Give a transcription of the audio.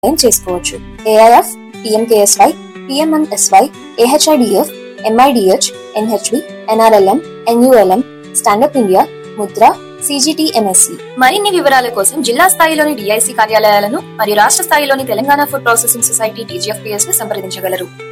Claim చేసుకోవచ్చు. AIF, PMKSY, PMNSY, AHIDF, MIDH, NHB, NRLM, NULM, stand up India, Mudra, CGTMSC. మరిన్ని వివరాల కోసం జిల్లా స్థాయిలోని డిఐసి కార్యాలయాలను మరియు రాష్ట్ర స్థాయిలోని Telangana food processing society TGFPS ను సంప్రదించగలరు.